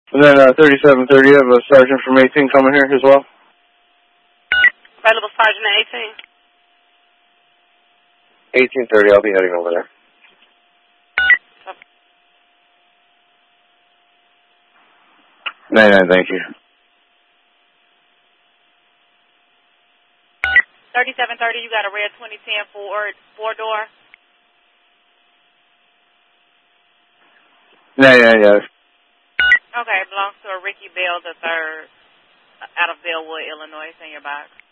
And then 3730, I have a sergeant from 18 coming here as well. Available sergeant at 18? 1830, I'll be heading over there. No, thank you. 3730, you got a red 2010 four-door? Yeah. Okay, it belongs to a Ricky Bell III out of Bellwood, Illinois. It's in your box.